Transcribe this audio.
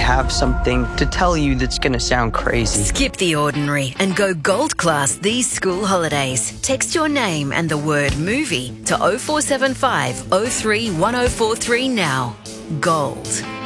have something to tell you that's going to sound crazy. Skip the ordinary and go gold class these school holidays. Text your name and the word movie to 0475 03 1043 now. Gold.